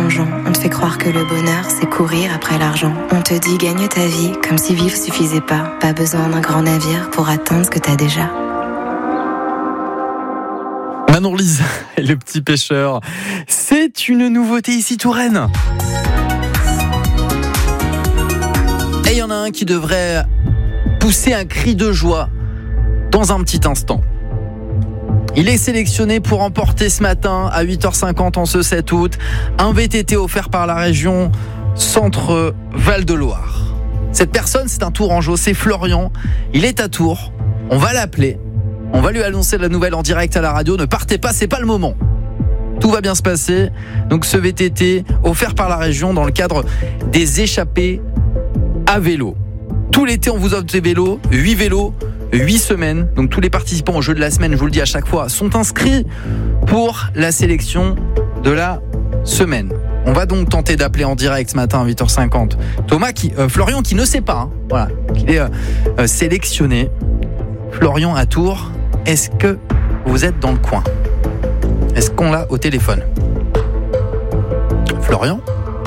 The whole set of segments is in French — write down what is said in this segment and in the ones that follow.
plongeon. On te fait croire que le bonheur, c'est courir après l'argent. On te dit gagne ta vie, comme si vivre suffisait pas. Pas besoin d'un grand navire pour atteindre ce que t'as déjà. Manon Lise et le petit pêcheur. C'est une nouveauté ici Touraine. Et il y en a un qui devrait pousser un cri de joie dans un petit instant. Il est sélectionné pour emporter ce matin à 8h50 en ce 7 août un VTT offert par la région Centre Val-de-Loire. Cette personne, c'est un Tourangeau, c'est Florian. Il est à Tours. On va l'appeler. On va lui annoncer la nouvelle en direct à la radio. Ne partez pas, c'est pas le moment. Tout va bien se passer. Donc ce VTT offert par la région dans le cadre des échappées à vélo. Tout l'été, on vous offre des vélos, 8 vélos, 8 semaines. Donc tous les participants au jeu de la semaine, je vous le dis à chaque fois, sont inscrits pour la sélection de la semaine. On va donc tenter d'appeler en direct ce matin à 8h50 Florian qui ne sait pas, hein, voilà, qu'il est sélectionné. Florian à Tours, est-ce que vous êtes dans le coin ? Est-ce qu'on l'a au téléphone ? Florian ?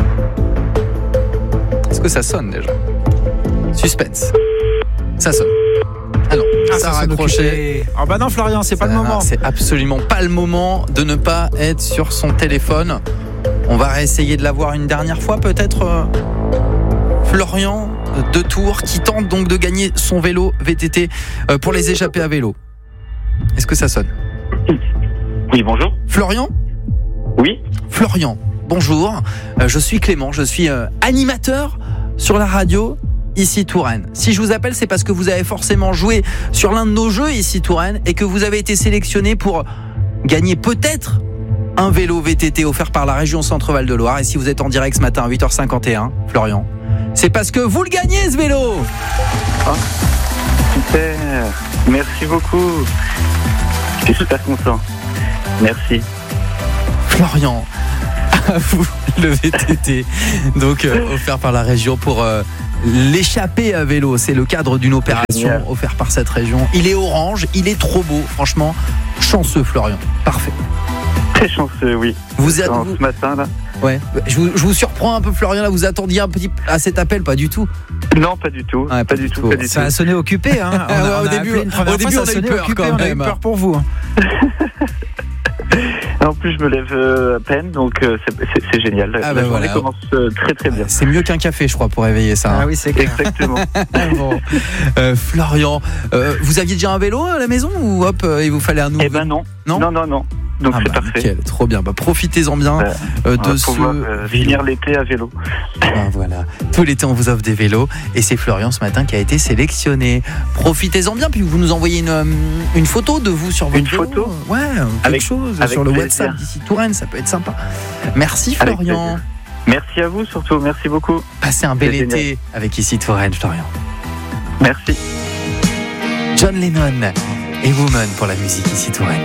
Est-ce que ça sonne déjà ? Suspense. Ça sonne. Ah non, ça a raccroché. Ah bah non Florian, c'est pas le moment. C'est absolument pas le moment de ne pas être sur son téléphone. On va réessayer de l'avoir une dernière fois peut-être. Florian de Tours qui tente donc de gagner son vélo VTT pour les échappées à vélo. Est-ce que ça sonne ? Oui, bonjour. Florian ? Oui. Florian, bonjour. Je suis Clément, je suis animateur sur la radio ici Touraine. Si je vous appelle, c'est parce que vous avez forcément joué sur l'un de nos jeux ici Touraine et que vous avez été sélectionné pour gagner peut-être un vélo VTT offert par la région Centre Val-de-Loire. Et si vous êtes en direct ce matin à 8h51, Florian, c'est parce que vous le gagnez ce vélo. Oh, super. Merci beaucoup. Je suis super content. Merci. Florian, à vous le VTT. Donc offert par la région pour l'échappée à vélo. C'est le cadre d'une opération offerte par cette région. Il est orange, il est trop beau. Franchement, chanceux Florian. Parfait. Très chanceux, oui. Vous êtes ce matin là. Ouais. Je vous surprends un peu Florian là. Vous attendiez un petit à cet appel, pas du tout. Non, pas du tout. Ouais, pas du tout. Ça a sonné occupé, hein. Au début, on a eu peur quand même. On a eu peur pour vous. Hein. En plus, je me lève à peine, donc c'est génial. La journée commence très très bien. C'est mieux qu'un café, je crois, pour réveiller ça. Ah oui, c'est clair. Exactement. Bon. Florian, vous aviez déjà un vélo à la maison ou hop, il vous fallait un nouveau ? Eh ben non. Non. Donc c'est parfait. Nickel, trop bien. Profitez-en bien de ce finir l'été à vélo. Voilà. Tout l'été, on vous offre des vélos et c'est Florian ce matin qui a été sélectionné. Profitez-en bien, puis vous nous envoyez une photo de vous sur votre vélo. Une photo ? Ouais, quelque chose sur le WhatsApp d'ici Touraine, ça peut être sympa. Merci Florian. Merci à vous surtout, merci beaucoup. Passez un bel été avec ici Touraine, Florian. Merci. John Lennon et Woman pour la musique ici Touraine.